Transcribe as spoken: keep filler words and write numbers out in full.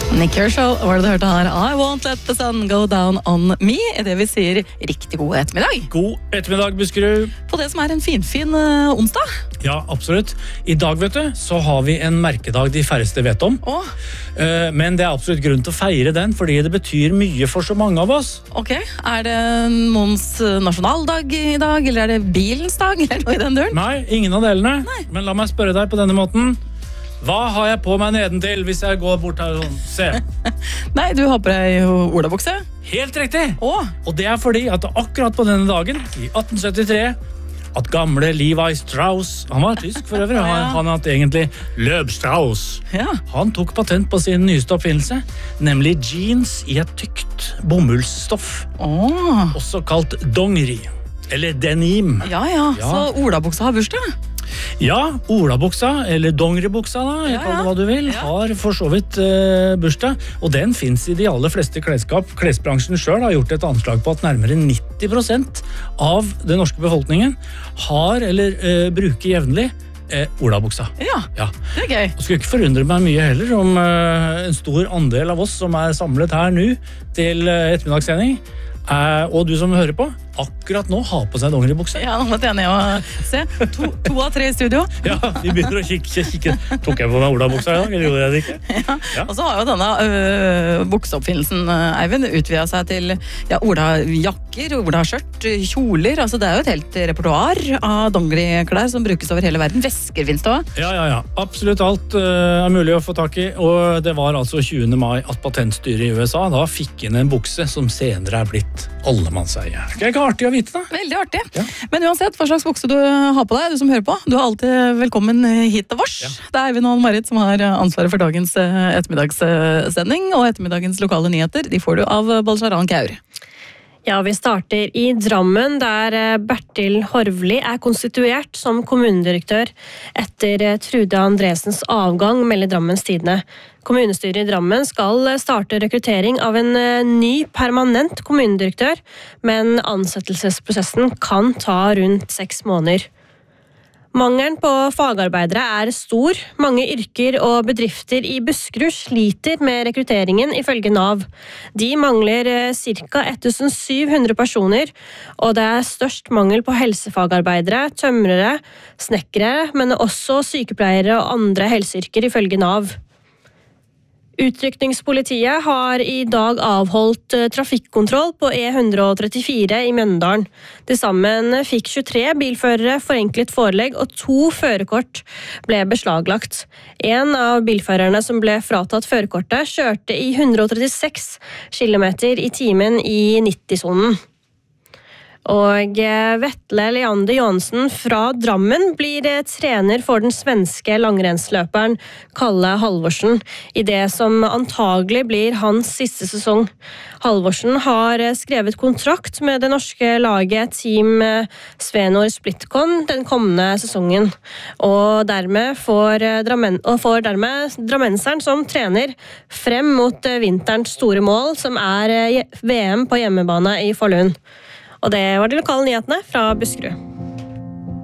Nick Kershaw, var det du hørte her? I won't let the sun go down on me. I det vi sier riktig god ettermiddag. God ettermiddag, Buskerud. På det som er en finfin uh, onsdag. Ja, absolutt. I dag, vet du, så har vi en merkedag de færreste vet om. Åh. Uh, men det er absolutt grunn til å feire den, fordi det betyr mye for så mange av oss. Ok, er det noens nasjonaldag i dag, eller er det bilens dag, eller noe i den duren? Nei, ingen av delene. Nei. Men la meg spørre deg på denne måten. Hva har jeg på meg nedentil hvis jeg går bort her og sånn? Se. Nei, du har på deg olabukse. Helt riktig. Åh. Og det er fordi at akkurat på denne dagen, i atten syttitre, at gamle Levi Strauss, han var tysk for øvrig, han, han het egentlig Löb Strauss. Ja. Han tok patent på sin nyeste oppfinnelse, nemlig jeans i et tykt bomullsstoff, Åh. også kalt dongeri, eller denim. Ja, ja, Ja. så olabuksa har bursdag. Ja, olabuksa, eller dongeribuksa da, Ja, kall det ja. hva du vil, Ja. har for så vidt eh, bursdag, og den finnes i de aller fleste klesskap. Klesbransjen selv har gjort et anslag på at nærmere nitti prosent av den norske befolkningen har eller eh, bruker jevnlig eh, olabuksa. Ja, Ja. det er gøy. Og skulle ikke forundre meg mye heller om eh, en stor andel av oss som er samlet her nå til eh, ettermiddagssending, eh, og du som hører på, akkurat nå har på seg dongeribukse. Ja, nå måtte jeg ned og se. To, to av tre i studio. Ja, vi begynner å kikke, kikke. Tok jeg på meg olabuksa i dag, eller gjorde jeg det ikke? Ja. Ja. Og så har jo denne øh, bukseoppfinnelsen, øh, Eivind, utvidet seg til ja, olajakker, olaskjørt, kjoler. Altså, det er jo et helt repertoar av dongeriklær som brukes over hele verden. Vesker finnes det også. Ja, ja, ja. Absolutt alt uh, er mulig å få tak i, og det var altså tjuende mai at patentstyret i U S A da fikk inn en bukse som senere er blitt allemannseie. Det er ikke artig å vite da. Veldig artig. Ja. Men uansett, hva slags bukse du har på deg, du som hører på, du er alltid velkommen hit til vårs. Ja. Det er Eivind og Marit som har ansvaret for dagens øh, ettermiddagssending, og ettermiddagens lokale nyheter, de får du av Balsharan Kaur. Ja, vi starter i Drammen, der Bertil Horvli er konstituert som kommunedirektør etter Trude Andresens avgang, melder Drammens Tidende. Kommunestyret i Drammen skal starte rekruttering av en ny permanent kommunedirektør, men ansettelsesprosessen kan ta rundt seks måneder. Mangelen på fagarbeidere er stor. Mange yrker og bedrifter i Buskerud sliter med rekrutteringen, ifølge Nav. De mangler ca tusen syv hundre personer, og det er størst mangel på helsefagarbeidere, tømrere, snekkere, men også sykepleiere og andre helseyrker, ifølge Nav. Utrykningspolitiet har i dag avholdt trafikkontroll på E ett trettifire i Mjøndalen. Til sammen fikk tjuetre bilførere forenklet forelegg, og to førerkort ble beslaglagt. En av bilførerne som ble fratatt førerkortet kjørte i ett hundre trettiseks kilometer i timen i nitti-sonen. Og Vetle Leander Johansen fra Drammen blir trener for den svenske langrennsløperen Kalle Halvorsen, i det som antagelig blir hans siste sesong. Halvorsen har skrevet kontrakt med det norske laget Team Svenor Splitcon den kommende sesongen, og dermed får, Drammen, og får dermed drammenseren som trener frem mot vinterens store mål, som er V M på hjemmebane i Falun. Og det var de lokale nyhetene fra Buskerud.